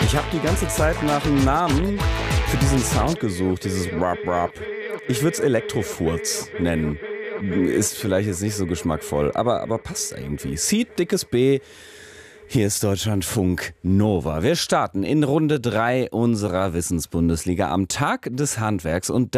Ich habe die ganze Zeit nach einem Namen für diesen Sound gesucht, dieses Rap-Rap. Ich würde es Elektrofurz nennen. Ist vielleicht jetzt nicht so geschmackvoll, aber passt irgendwie. Seed, dickes B. Hier ist Deutschlandfunk Nova. Wir starten in Runde 3 unserer Wissensbundesliga am Tag des Handwerks und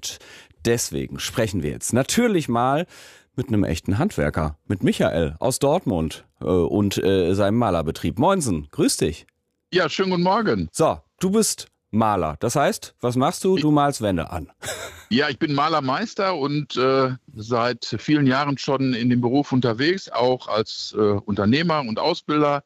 deswegen sprechen wir jetzt natürlich mal mit einem echten Handwerker, mit Michael aus Dortmund und seinem Malerbetrieb. Moinsen, grüß dich. Ja, schönen guten Morgen. So, du bist Maler. Das heißt, was machst du? Du malst Wände an. Ja, ich bin Malermeister und seit vielen Jahren schon in dem Beruf unterwegs, auch als Unternehmer und Ausbilder.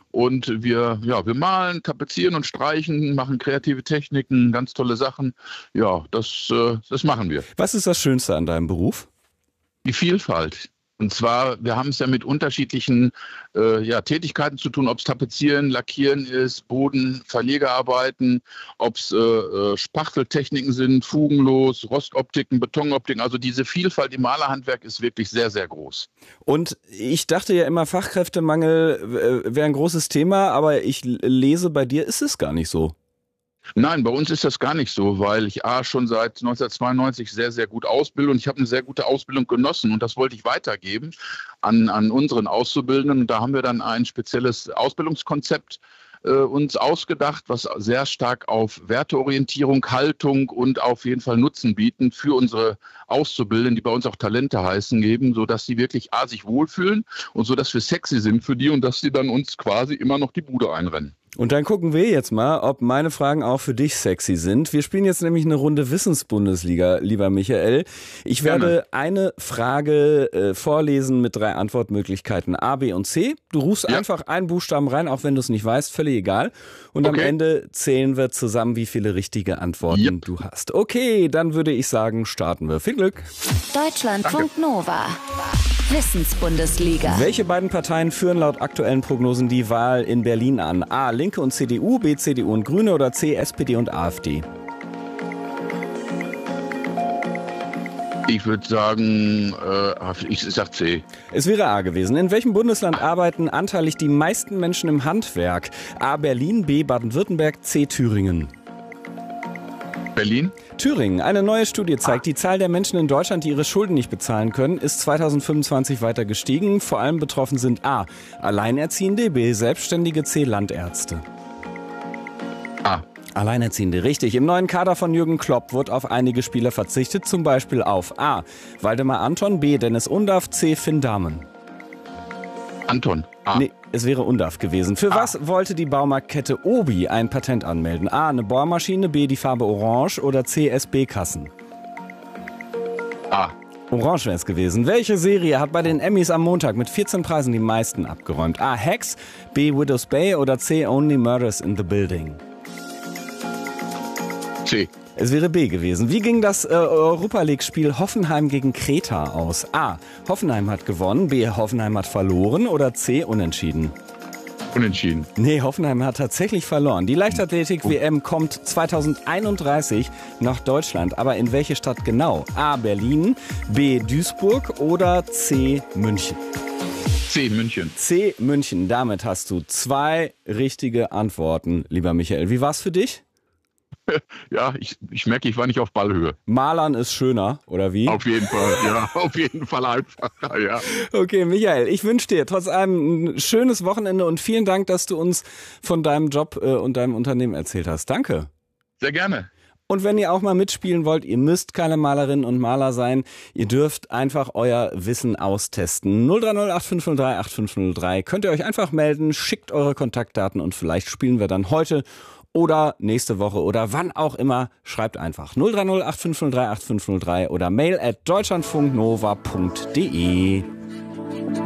Und wir malen, tapezieren und streichen, machen kreative Techniken, ganz tolle Sachen. Ja, das machen wir. Was ist das Schönste an deinem Beruf? Die Vielfalt. Und zwar, wir haben es ja mit unterschiedlichen Tätigkeiten zu tun, ob es Tapezieren, Lackieren ist, Boden, Verlegerarbeiten, ob es Spachteltechniken sind, Fugenlos, Rostoptiken, Betonoptiken. Also diese Vielfalt im Malerhandwerk ist wirklich sehr, sehr groß. Und ich dachte ja immer, Fachkräftemangel wäre ein großes Thema, aber ich lese, bei dir ist es gar nicht so. Nein, bei uns ist das gar nicht so, weil ich schon seit 1992 sehr, sehr gut ausbilde und ich habe eine sehr gute Ausbildung genossen und das wollte ich weitergeben an unseren Auszubildenden. Und da haben wir dann ein spezielles Ausbildungskonzept uns ausgedacht, was sehr stark auf Werteorientierung, Haltung und auf jeden Fall Nutzen bieten für unsere Auszubildenden, die bei uns auch Talente heißen, geben, sodass sie wirklich sich wohlfühlen und so, dass wir sexy sind für die und dass sie dann uns quasi immer noch die Bude einrennen. Und dann gucken wir jetzt mal, ob meine Fragen auch für dich sexy sind. Wir spielen jetzt nämlich eine Runde Wissensbundesliga, lieber Michael. Ich werde eine Frage vorlesen mit 3 Antwortmöglichkeiten A, B und C. Du rufst einfach einen Buchstaben rein, auch wenn du es nicht weißt, völlig egal. Und am Ende zählen wir zusammen, wie viele richtige Antworten du hast. Okay, dann würde ich sagen, starten wir. Viel Glück. Deutschlandfunk Nova. Wissensbundesliga. Welche beiden Parteien führen laut aktuellen Prognosen die Wahl in Berlin an? A, Linke und CDU, B, CDU und Grüne oder C, SPD und AfD? Ich würde sagen, ich sag C. Es wäre A gewesen. In welchem Bundesland arbeiten anteilig die meisten Menschen im Handwerk? A, Berlin, B, Baden-Württemberg, C, Thüringen. Berlin? Thüringen. Eine neue Studie zeigt, die Zahl der Menschen in Deutschland, die ihre Schulden nicht bezahlen können, ist 2025 weiter gestiegen. Vor allem betroffen sind A, Alleinerziehende, B, Selbstständige, C, Landärzte. A. Alleinerziehende, richtig. Im neuen Kader von Jürgen Klopp wird auf einige Spieler verzichtet, zum Beispiel auf A, Waldemar Anton, B, Dennis Undaff, C, Finn Dahmen. Anton. A. Nee, es wäre Undaff gewesen. Für was wollte die Baumarktkette Obi ein Patent anmelden? A, eine Bohrmaschine, B, die Farbe Orange oder C, SB-Kassen? A. Orange wäre es gewesen. Welche Serie hat bei den Emmys am Montag mit 14 Preisen die meisten abgeräumt? A, Hacks, B, Widow's Bay oder C, Only Murders in the Building? C. Es wäre B gewesen. Wie ging das Europa-League-Spiel Hoffenheim gegen Kreta aus? A, Hoffenheim hat gewonnen, B, Hoffenheim hat verloren oder C, unentschieden? Unentschieden. Nee, Hoffenheim hat tatsächlich verloren. Die Leichtathletik-WM kommt 2031 nach Deutschland. Aber in welche Stadt genau? A, Berlin, B, Duisburg oder C, München? C, München. C, München. Damit hast du 2 richtige Antworten, lieber Michael. Wie war's für dich? Ja, ich merke, ich war nicht auf Ballhöhe. Malern ist schöner, oder wie? Auf jeden Fall, ja. Auf jeden Fall einfacher, ja. Okay, Michael, ich wünsche dir trotz allem ein schönes Wochenende und vielen Dank, dass du uns von deinem Job und deinem Unternehmen erzählt hast. Danke. Sehr gerne. Und wenn ihr auch mal mitspielen wollt, ihr müsst keine Malerinnen und Maler sein. Ihr dürft einfach euer Wissen austesten. 030 8503 8503. Könnt ihr euch einfach melden, schickt eure Kontaktdaten und vielleicht spielen wir dann heute oder nächste Woche oder wann auch immer. Schreibt einfach 030 8503 8503 oder mail@deutschlandfunknova.de.